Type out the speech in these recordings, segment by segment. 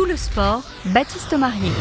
le sport, Baptiste Marier.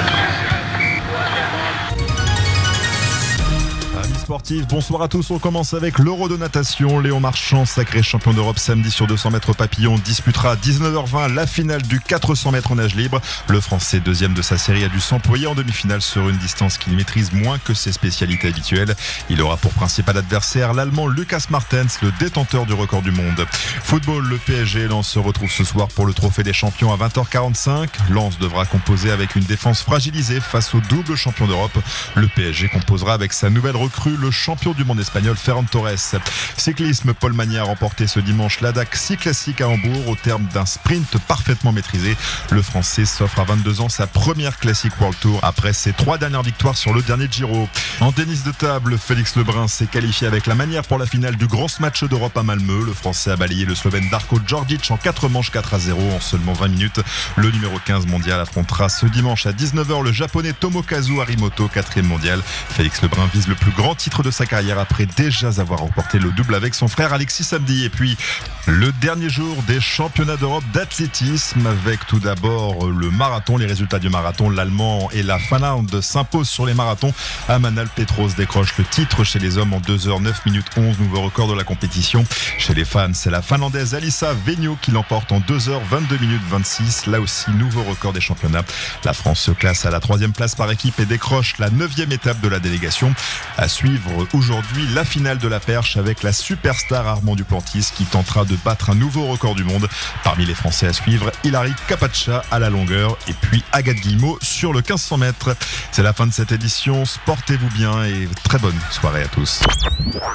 Amis sportifs, bonsoir à tous. On commence avec l'Euro de natation. Léon Marchand, sacré champion d'Europe samedi sur 200 mètres papillon, disputera à 19h20 la finale du 400 mètres en nage libre. Le Français, deuxième de sa série, a dû s'employer en demi-finale sur une distance qu'il maîtrise moins que ses spécialités habituelles. Il aura pour principal adversaire l'Allemand Lucas Martens, le détenteur du record du monde. Football, le PSG, Lens se retrouve ce soir pour le trophée des champions à 20h45. Lens devra composer avec une défense fragilisée face au double champion d'Europe. Le PSG composera avec sa nouvelle recrue, le champion du monde espagnol Ferran Torres. Cyclisme, Paul Magny a remporté ce dimanche l'ADAC 6 classique à Hambourg au terme d'un sprint parfaitement maîtrisé. Le Français s'offre à 22 ans sa première classique World Tour après ses 3 dernières victoires sur le dernier Giro. En tennis de table, Félix Lebrun s'est qualifié avec la manière pour la finale du grand match d'Europe à Malmö. Le Français a balayé le Slovène Darko Djordjic en 4 manches 4-0 en seulement 20 minutes. Le numéro 15 mondial affrontera ce dimanche à 19h le japonais Tomokazu Harimoto, 4e mondial. Félix Lebrun vise le plus grand titre de sa carrière après déjà avoir remporté le double avec son frère Alexis samedi. Et puis le dernier jour des championnats d'Europe d'athlétisme avec tout d'abord le marathon. Les résultats du marathon, l'Allemand et la Finlande s'imposent sur les marathons. Amanal Petros décroche le titre chez les hommes en 2h 9 minutes 11, nouveau record de la compétition. Chez les femmes, c'est la Finlandaise Alissa Venio qui l'emporte en 2h 22 minutes 26, là aussi nouveau record des championnats. La France se classe à la 3e place par équipe et décroche la 9e étape de la délégation. À suivre aujourd'hui la finale de la perche avec la superstar Armand Duplantis qui tentera de battre un nouveau record du monde. Parmi les Français à suivre, Hilary Capacha à la longueur et puis Agathe Guillemot sur le 1500 mètres. C'est la fin de cette édition. Portez-vous bien et très bonne soirée à tous.